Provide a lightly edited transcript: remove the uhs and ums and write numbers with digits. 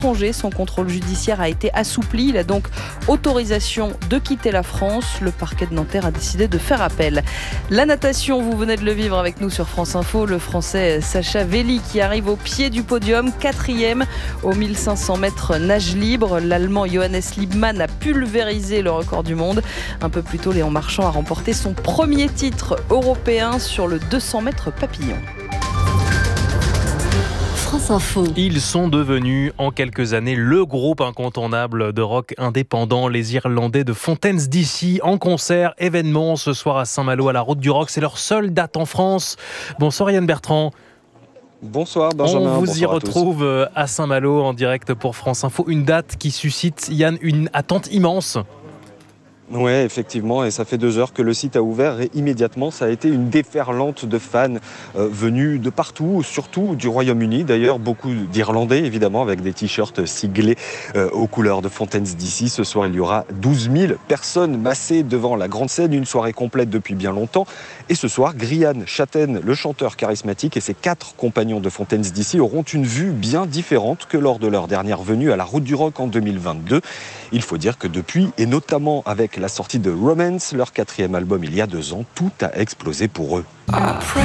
Son contrôle judiciaire a été assoupli. Il a donc autorisation de quitter la France. Le parquet de Nanterre a décidé de faire appel. La natation, vous venez de le vivre avec nous sur France Info. Le Français Sacha Veli qui arrive au pied du podium, 4e aux 1500 mètres nage libre. L'Allemand Johannes Liebmann a pulvérisé le record du monde. Un peu plus tôt, Léon Marchand a remporté son premier titre européen sur le 200 mètres papillon. France Info. Ils sont devenus en quelques années le groupe incontournable de rock indépendant, les Irlandais de Fontaines DC, en concert, événement ce soir à Saint-Malo à la Route du Rock. C'est leur seule date en France. Bonsoir Yann Bertrand. Bonsoir Benjamin. On vous y retrouve à Saint-Malo en direct pour France Info. Une date qui suscite, Yann, une attente immense. Oui, effectivement, et ça fait 2 heures que le site a ouvert et immédiatement, ça a été une déferlante de fans venus de partout, surtout du Royaume-Uni. D'ailleurs, beaucoup d'Irlandais, évidemment, avec des t-shirts siglés aux couleurs de Fontaines DC. Ce soir, il y aura 12 000 personnes massées devant la grande scène, une soirée complète depuis bien longtemps. Et ce soir, Grian Chaten, le chanteur charismatique, et ses 4 compagnons de Fontaines DC auront une vue bien différente que lors de leur dernière venue à la Route du Rock en 2022. Il faut dire que depuis, et notamment avec la sortie de Romance, leur 4e album il y a 2 ans, tout a explosé pour eux.